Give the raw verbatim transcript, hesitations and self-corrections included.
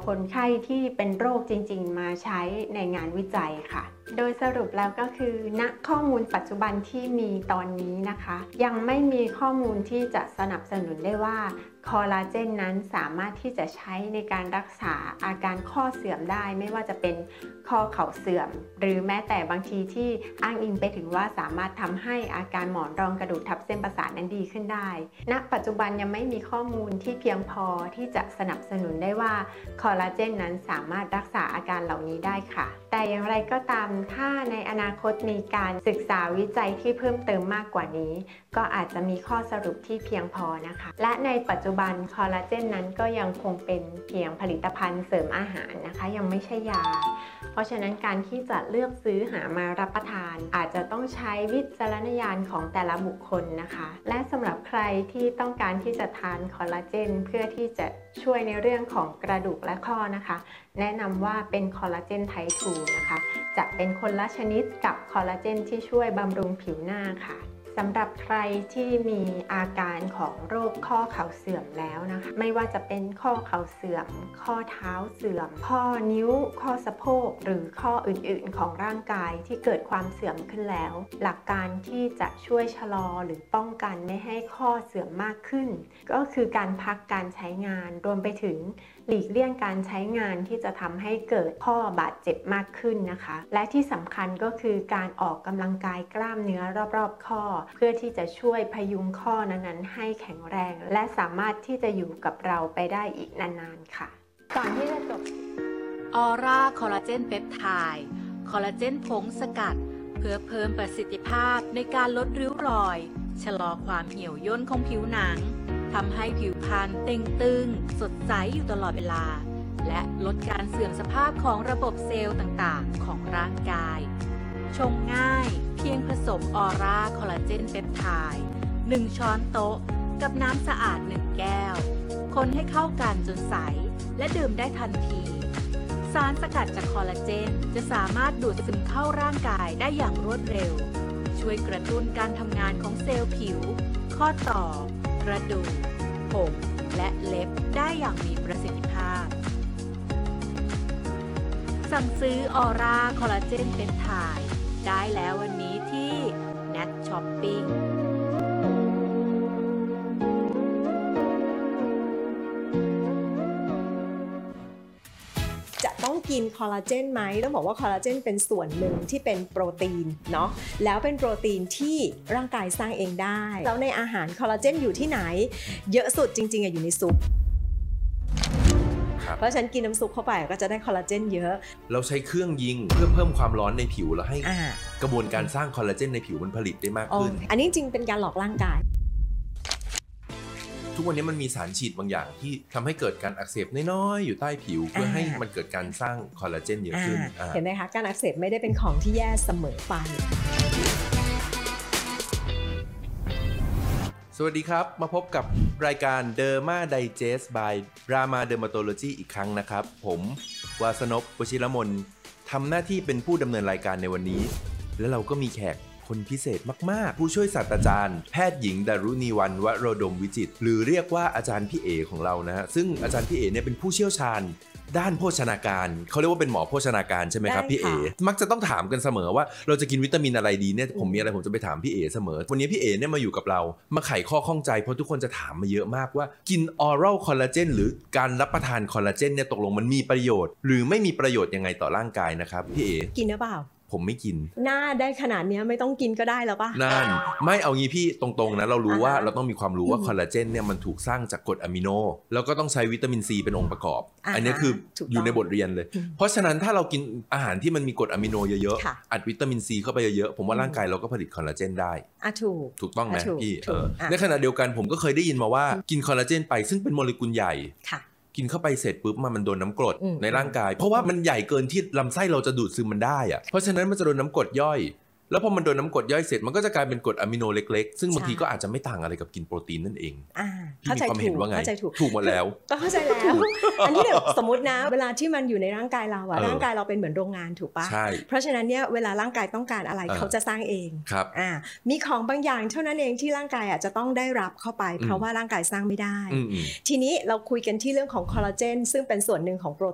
คนไข้ที่เป็นโรคจริงๆมาใช้ในงานวิจัยค่ะโดยสรุปแล้วก็คือณข้อมูลปัจจุบันที่มีตอนนี้นะคะยังไม่มีข้อมูลที่จะสนับสนุนได้ว่าคอลลาเจนนั้นสามารถที่จะใช้ในการรักษาอาการข้อเสื่อมได้ไม่ว่าจะเป็นข้อเข่าเสื่อมหรือแม้แต่บางทีที่อ้างอิงไปถึงว่าสามารถทำให้อาการหมอนรองกระดูกทับเส้นประสาทนั้นดีขึ้นได้ณปัจจุบันยังไม่มีข้อมูลที่เพียงพอที่จะสนับสนุนได้ว่าคอลลาเจนนั้นสามารถรักษาอาการเหล่านี้ได้ค่ะแต่อย่างไรก็ตามถ้าในอนาคตมีการศึกษาวิจัยที่เพิ่มเติมมากกว่านี้ก็อาจจะมีข้อสรุปที่เพียงพอนะคะและในปัจจุบันคอลลาเจนนั้นก็ยังคงเป็นเพียงผลิตภัณฑ์เสริมอาหารนะคะยังไม่ใช่ยาเพราะฉะนั้นการที่จะเลือกซื้อหามารับประทานอาจจะต้องใช้วิจารณญาณของแต่ละบุคคลนะคะและสำหรับใครที่ต้องการที่จะทานคอลลาเจนเพื่อที่จะช่วยในเรื่องของกระดูกและข้อนะคะแนะนำว่าเป็นคอลลาเจนไทป์ทูนะคะจะเป็นคนละชนิดกับคอลลาเจนที่ช่วยบำรุงผิวหน้าค่ะสำหรับใครที่มีอาการของโรคข้อเข่าเสื่อมแล้วนะคะไม่ว่าจะเป็นข้อเข่าเสื่อมข้อเท้าเสื่อมข้อนิ้วข้อสะโพกหรือข้ออื่นๆของร่างกายที่เกิดความเสื่อมขึ้นแล้วหลักการที่จะช่วยชะลอหรือป้องกันไม่ให้ข้อเสื่อมมากขึ้นก็คือการพักการใช้งานรวมไปถึงหลีกเลี่ยงการใช้งานที่จะทำให้เกิดข้อบาดเจ็บมากขึ้นนะคะและที่สำคัญก็คือการออกกำลังกายกล้ามเนื้อรอบๆข้อเพื่อที่จะช่วยพยุงข้อนั้นๆให้แข็งแรงและสามารถที่จะอยู่กับเราไปได้อีกนานๆค่ะก่อนที่จะจบออร่าคอลลาเจนเปปไทด์คอลลาเจนผงสกัดเพื่อเพิ่มประสิทธิภาพในการลดริ้วรอยชะลอความเหี่ยวย่นของผิวหนังทำให้ผิวพรรณเต่งตึงสดใสอยู่ตลอดเวลาและลดการเสื่อมสภาพของระบบเซลล์ต่างๆของร่างกายชงง่ายเพียงผสมออร่าคอลลาเจนเปปไทด์หนึ่งช้อนโต๊ะกับน้ำสะอาดหนึ่งแก้วคนให้เข้ากันจนใสและดื่มได้ทันทีสารสกัดจากคอลลาเจนจะสามารถดูดซึมเข้าร่างกายได้อย่างรวดเร็วช่วยกระตุ้นการทำงานของเซลล์ผิวข้อต่อกระดูกผมและเล็บได้อย่างมีประสิทธิภาพสั่งซื้อออร่าคอลลาเจนเปปไทด์ได้แล้ววันนี้ที่ เน็ต ช้อปปิ้งจะต้องกินคอลลาเจนไหมต้องบอกว่าคอลลาเจนเป็นส่วนหนึ่งที่เป็นโปรตีนเนาะแล้วเป็นโปรตีนที่ร่างกายสร้างเองได้แล้วในอาหารคอลลาเจนอยู่ที่ไหนเยอะสุดจริงๆอยู่ในซุปเพราะฉันกินน้ำซุปเข้าไปก็จะได้คอลลาเจนเยอะเราใช้เครื่องยิงเพื่อเพิ่มความร้อนในผิวแล้วให้อ่ากระบวนการสร้างคอลลาเจนในผิวมันผลิตได้มากขึ้นอันนี้จริงเป็นการหลอกร่างกายทุกวันนี้มันมีสารฉีดบางอย่างที่ทำให้เกิดการอักเสบน้อยๆอยู่ใต้ผิวเพื่อให้มันเกิดการสร้างคอลลาเจนเยอะขึ้นเห็นไหมคะการอักเสบไม่ได้เป็นของที่แย่เสมอไปสวัสดีครับมาพบกับรายการ Derma Digest by Rama Dermatology อีกครั้งนะครับผมวาสนพ วชิรมนทำหน้าที่เป็นผู้ดำเนินรายการในวันนี้และเราก็มีแขกคนพิเศษมากๆผู้ช่วยศาสตราจารย์แพทย์หญิงดารุณีวรรณวโรดมวิจิตรหรือเรียกว่าอาจารย์พี่เอของเรานะฮะซึ่งอาจารย์พี่เอเนี่ยเป็นผู้เชี่ยวชาญด้านโภชนาการเขาเรียกว่าเป็นหมอโภชนาการใช่ไหมครับพี่เอมักจะต้องถามกันเสมอว่าเราจะกินวิตามินอะไรดีเนี่ยผมมีอะไรผมจะไปถามพี่เอเสมอวันนี้พี่เอเนี่ยมาอยู่กับเรามาไขข้อข้องใจเพราะทุกคนจะถามมาเยอะมากว่ากินออรัลคอลลาเจนหรือการรับประทานคอลลาเจนเนี่ยตกลงมันมีประโยชน์หรือไม่มีประโยชน์ยังไงต่อร่างกายนะครับพี่เอกินหรือเปล่าผมไม่กินหน้าได้ขนาดนี้ไม่ต้องกินก็ได้แล้วป่ะนั่นไม่เอางี้พี่ตรงๆนะเรารู้ว่าเราต้องมีความรู้ว่าคอลลาเจนเนี่ยมันถูกสร้างจากกรดอะมิโนแล้วก็ต้องใช้วิตามินซีเป็นองค์ประกอบอันนี้คืออยู่ในบทเรียนเลยเพราะฉะนั้นถ้าเรากินอาหารที่มันมีกรดอะมิโนเยอะๆอัดวิตามินซีเข้าไปเยอะๆผมว่าร่างกายเราก็ผลิตคอลลาเจนได้อ่ะถูกถูกต้องไหมพี่เออในขณะเดียวกันผมก็เคยได้ยินมาว่ากินคอลลาเจนไปซึ่งเป็นโมเลกุลใหญ่กินเข้าไปเสร็จปุ๊บมันโดนน้ำกรดในร่างกายเพราะว่ามันใหญ่เกินที่ลำไส้เราจะดูดซึมมันได้อะเพราะฉะนั้นมันจะโดนน้ำกรดย่อยแล้วพอมันโดนน้ำกรดย่อยเสร็จมันก็จะกลายเป็นกรดอะมิโนเล็กๆซึ่งบางทีก็อาจจะไม่ต่างอะไรกับกินโปรตีนนั่นเองเข้าใจถูกเข้าใจถูกถูกหมดแล้วก็เข้าใจแล้วอันนี้เดี๋ยวสมมตินะเวลาที่มันอยู่ในร่างกายเราอะร่างกายเราเป็นเหมือนโรงงานถูกปะเพราะฉะนั้นเนี่ยเวลาร่างกายต้องการอะไรเขาจะสร้างเองอ่ามีของบางอย่างเท่านั้นเองที่ร่างกายอะจะต้องได้รับเข้าไปเพราะว่าร่างกายสร้างไม่ได้ทีนี้เราคุยกันที่เรื่องของคอลลาเจนซึ่งเป็นส่วนหนึ่งของโปร